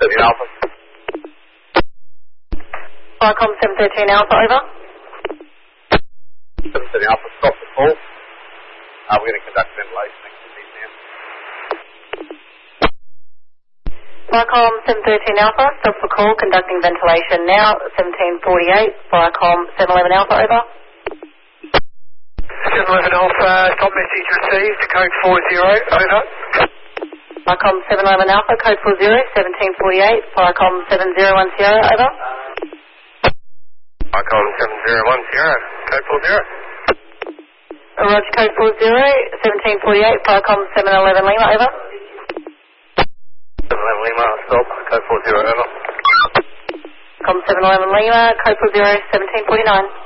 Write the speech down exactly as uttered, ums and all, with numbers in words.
thirteen Alpha. Viacom seven thirteen Alpha, over. seven thirteen Alpha, stop the call. Uh, we're going to conduct ventilation next to D C M. Viacom seven thirteen Alpha, stop for call, conducting ventilation now, seventeen forty-eight. Viacom seven eleven Alpha, over. seven eleven Alpha, stop message received, code four zero, over. Viacom seven eleven Alpha, code four zero, seventeen forty-eight. Viacom seven zero one zero, over. Viacom seven zero one zero, code four zero. Roger, code four zero, seventeen forty-eight. Viacom seven eleven Lima, over. seven eleven Lima, stop, code four zero, over. Com seven eleven Lima, code four zero, seventeen forty-nine.